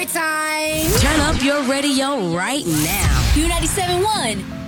every time. Turn up your radio right now. Q97.1.